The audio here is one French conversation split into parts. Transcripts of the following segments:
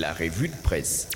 la revue de presse.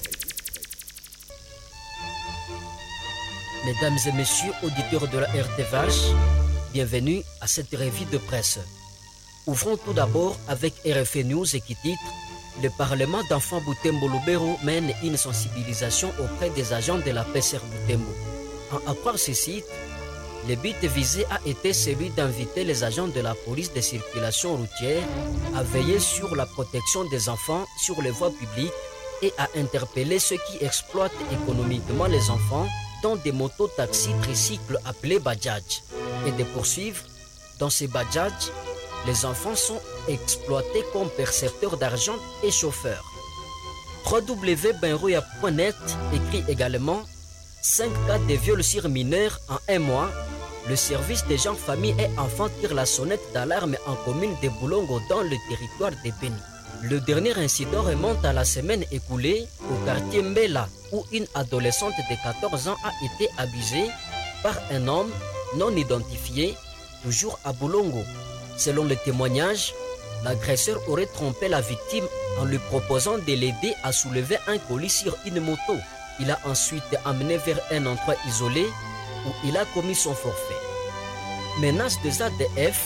Mesdames et messieurs, auditeurs de la RTVH, bienvenue à cette revue de presse. Ouvrons tout d'abord avec RFI News qui titre « Le Parlement d'enfants Butembo Lubero mène une sensibilisation auprès des agents de la PCR Butembo ». En croire ce site, le but visé a été celui d'inviter les agents de la police de circulation routière à veiller sur la protection des enfants sur les voies publiques et à interpeller ceux qui exploitent économiquement les enfants dans des motos-taxis tricycles appelés Bajaj et de poursuivre dans ces Bajaj, les enfants sont exploités comme percepteurs d'argent et chauffeurs. www.benrouya.net écrit également 5 cas de viol sur mineurs en un mois. Le service des gens, familles et enfants tire la sonnette d'alarme en commune de Boulongo dans le territoire de Beni. Le dernier incident remonte à la semaine écoulée au quartier Mbela où une adolescente de 14 ans a été abusée par un homme non identifié, toujours à Boulongo. Selon le témoignage, l'agresseur aurait trompé la victime en lui proposant de l'aider à soulever un colis sur une moto. Il a ensuite amené vers un endroit isolé où il a commis son forfait. Menace des ADF,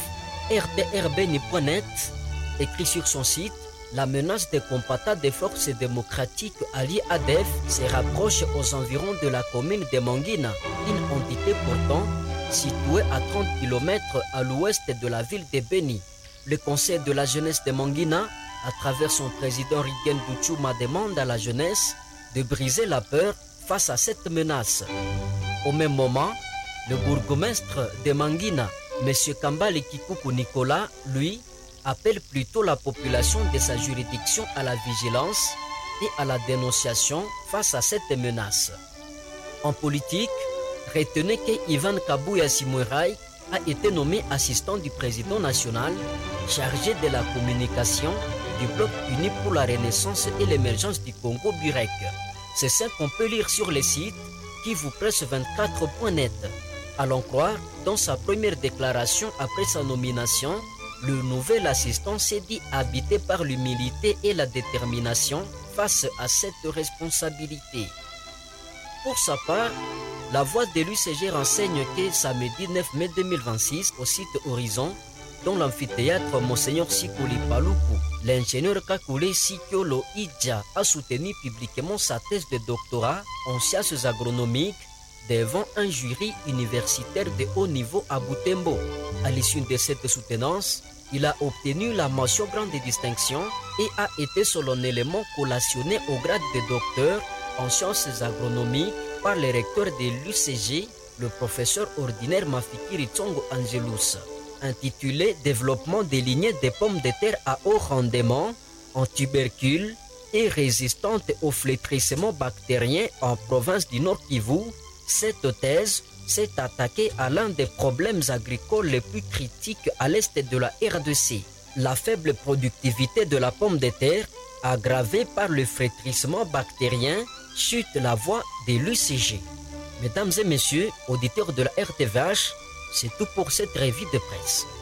RDRBNI.net écrit sur son site « La menace des combattants des forces démocratiques alliées ADF se rapproche aux environs de la commune de Mangina, une entité pourtant située à 30 km à l'ouest de la ville de Beni. Le conseil de la jeunesse de Mangina, à travers son président Rigen Douchouma, demande à la jeunesse de briser la peur face à cette menace. Au même moment, le bourgmestre de Mangina, M. Kambale Kikuku Nicolas, lui, appelle plutôt la population de sa juridiction à la vigilance et à la dénonciation face à cette menace. En politique, retenez que Ivan Kabouya Simurai a été nommé assistant du président national chargé de la communication du Bloc uni pour la renaissance et l'émergence du Congo Burek. C'est ça qu'on peut lire sur le site kivupresse24.net. Allons croire, dans sa première déclaration après sa nomination, le nouvel assistant s'est dit habité par l'humilité et la détermination face à cette responsabilité. Pour sa part, la voix de l'UCG renseigne que samedi 9 mai 2026 au site Horizon, dans l'amphithéâtre Monseigneur Sikoli Paluku, l'ingénieur Kakule Sikyolo Idja a soutenu publiquement sa thèse de doctorat en sciences agronomiques devant un jury universitaire de haut niveau à Butembo. À l'issue de cette soutenance, il a obtenu la mention grande distinction et a été solennellement collationné au grade de docteur en sciences agronomiques par le recteur de l'UCG, le professeur ordinaire Mafikiri Tsongo Angelus, intitulé « Développement des lignées de pommes de terre à haut rendement, en tubercules et résistantes au flétrissement bactérien en province du Nord Kivu ». Cette thèse s'est attaquée à l'un des problèmes agricoles les plus critiques à l'est de la RDC, la faible productivité de la pomme de terre aggravée par le flétrissement bactérien, chute la voix de l'UCG. Mesdames et messieurs, auditeurs de la RTVH, c'est tout pour cette revue de presse.